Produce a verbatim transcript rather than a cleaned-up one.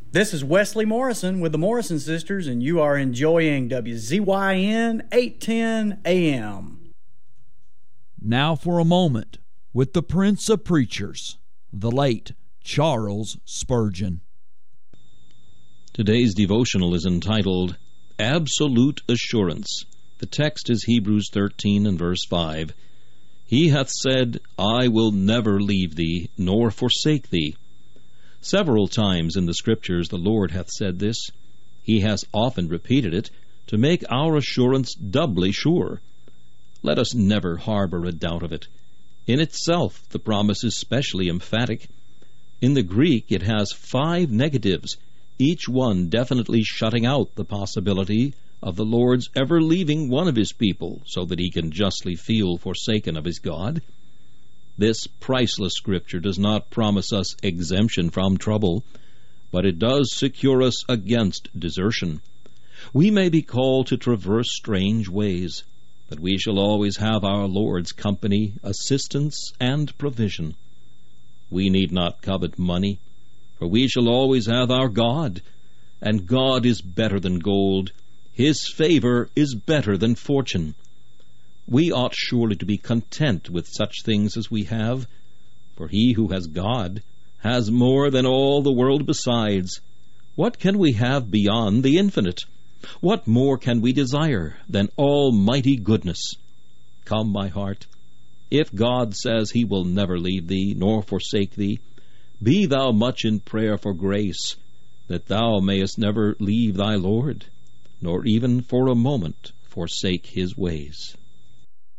This is Wesley Morrison with the Morrison Sisters, and you are enjoying W Z Y N eight ten A M. Now for a moment with the Prince of Preachers, the late Charles Spurgeon. Today's devotional is entitled, Absolute Assurance. The text is Hebrews thirteen and verse five. He hath said, I will never leave thee, nor forsake thee. Several times in the Scriptures the Lord hath said this. He has often repeated it to make our assurance doubly sure. Let us never harbor a doubt of it. In itself, the promise is specially emphatic. In the Greek, it has five negatives, each one definitely shutting out the possibility of the Lord's ever leaving one of his people so that he can justly feel forsaken of his God. This priceless Scripture does not promise us exemption from trouble, but it does secure us against desertion. We may be called to traverse strange ways, but we shall always have our Lord's company, assistance, and provision. We need not covet money, for we shall always have our God, and God is better than gold. His favor is better than fortune. We ought surely to be content with such things as we have, for he who has God has more than all the world besides. What can we have beyond the infinite? What more can we desire than almighty goodness? Come, my heart, if God says he will never leave thee, nor forsake thee, be thou much in prayer for grace, that thou mayest never leave thy Lord, nor even for a moment forsake his ways.